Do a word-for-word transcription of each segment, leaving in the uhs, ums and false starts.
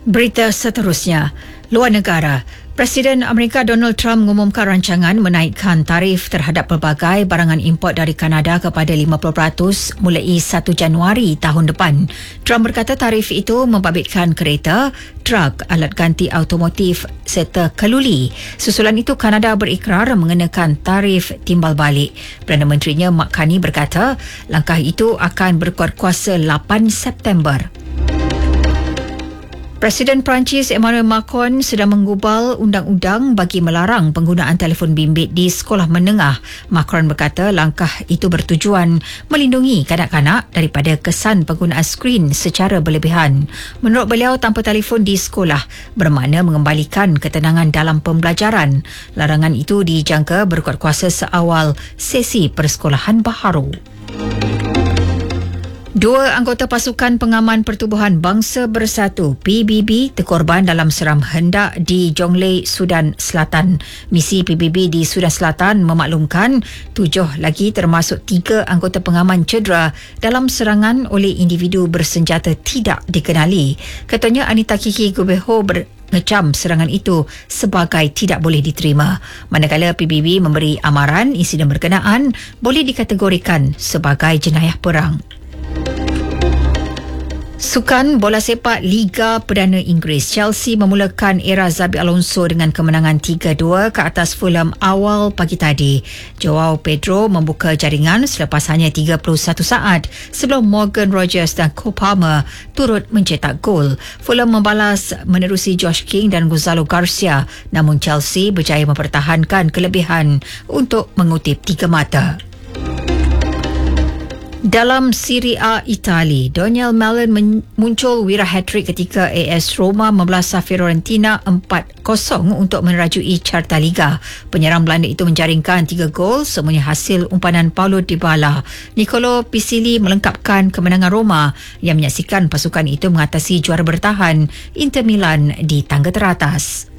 Berita seterusnya, luar negara. Presiden Amerika Donald Trump mengumumkan rancangan menaikkan tarif terhadap pelbagai barangan import dari Kanada kepada lima puluh peratus mulai satu Januari tahun depan. Trump berkata tarif itu membabitkan kereta, truk, alat ganti automotif serta keluli. Susulan itu, Kanada berikrar mengenakan tarif timbal balik. Perdana Menterinya Mark Carney berkata langkah itu akan berkuat kuasa lapan September. Presiden Perancis Emmanuel Macron sedang menggubal undang-undang bagi melarang penggunaan telefon bimbit di sekolah menengah. Macron berkata langkah itu bertujuan melindungi kanak-kanak daripada kesan penggunaan skrin secara berlebihan. Menurut beliau, tanpa telefon di sekolah bermakna mengembalikan ketenangan dalam pembelajaran. Larangan itu dijangka berkuat kuasa seawal sesi persekolahan baharu. Dua anggota pasukan pengaman Pertubuhan Bangsa Bersatu P B B terkorban dalam seram hendak di Jonglei, Sudan Selatan. Misi P B B di Sudan Selatan memaklumkan tujuh lagi termasuk tiga anggota pengaman cedera dalam serangan oleh individu bersenjata tidak dikenali. Katanya Anita Kiki Gubeho ber ngecam serangan itu sebagai tidak boleh diterima. Manakala P B B memberi amaran insiden berkenaan boleh dikategorikan sebagai jenayah perang. Sukan bola sepak Liga Perdana Inggeris, Chelsea memulakan era Xabi Alonso dengan kemenangan tiga dua ke atas Fulham awal pagi tadi. Joao Pedro membuka jaringan selepas hanya tiga puluh satu saat sebelum Morgan Rogers dan Cole Palmer turut mencetak gol. Fulham membalas menerusi Josh King dan Gonzalo Garcia, namun Chelsea berjaya mempertahankan kelebihan untuk mengutip tiga mata. Dalam Serie A Itali, Daniel Malen muncul wira hat-trick ketika A S Roma membelasah Fiorentina empat kosong untuk menerajui carta Liga. Penyerang Belanda itu menjaringkan tiga gol, semuanya hasil umpanan Paulo Dybala. Nicolo Pisilli melengkapkan kemenangan Roma yang menyaksikan pasukan itu mengatasi juara bertahan Inter Milan di tangga teratas.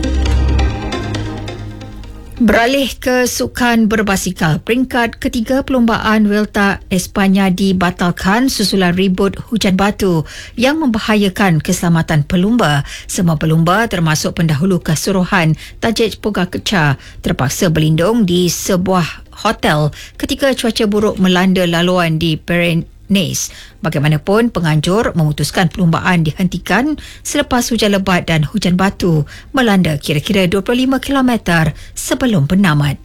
Beralih ke sukan berbasikal, peringkat ketiga perlombaan Vuelta Espanya dibatalkan susulan ribut hujan batu yang membahayakan keselamatan pelumba. Semua pelumba termasuk pendahulu keseluruhan Tadej Pogacar terpaksa berlindung di sebuah hotel ketika cuaca buruk melanda laluan di Pyrenees. Bagaimanapun, penganjur memutuskan perlumbaan dihentikan selepas hujan lebat dan hujan batu melanda kira-kira dua puluh lima kilometer sebelum penamat.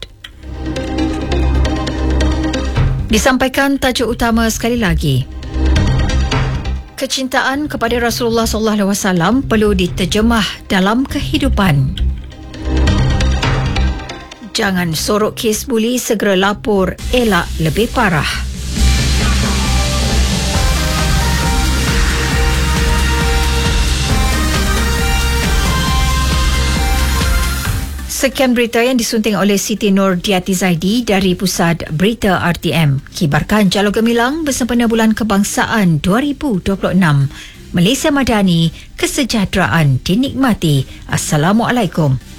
Disampaikan tajuk utama sekali lagi. Kecintaan kepada Rasulullah sallallahu alaihi wasallam perlu diterjemah dalam kehidupan. Jangan sorok kes buli, segera lapor, elak lebih parah. Sekian berita yang disunting oleh Siti Nur Diati Zaidi dari Pusat Berita R T M. Kibarkan Jalur Gemilang bersempena Bulan Kebangsaan dua ribu dua puluh enam. Malaysia Madani, kesejahteraan dinikmati. Assalamualaikum.